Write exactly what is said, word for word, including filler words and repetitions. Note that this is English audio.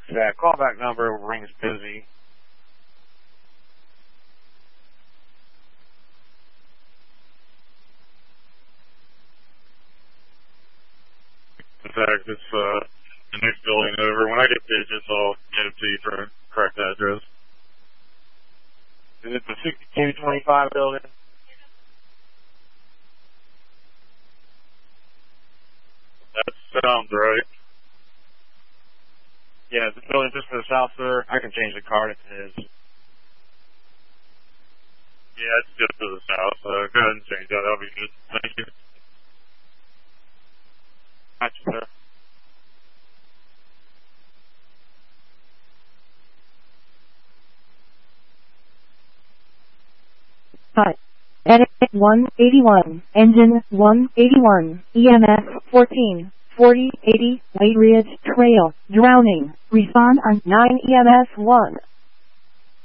That callback number rings busy. In fact, it's uh, the next building over. When I get digits, I'll get it to you for a correct address. Is it the sixty-two twenty-five building? That sounds right. Yeah, is the building just to the south, sir? I can change the card if it is. Yeah, it's just to the south. Uh, go ahead and change that. That'll be good. Thank you. Gotcha, sir. Hi. Edit one eighty-one, engine one eighty-one, E M S fourteen forty eighty, White Ridge Trail, drowning. Respond on nine E M S one.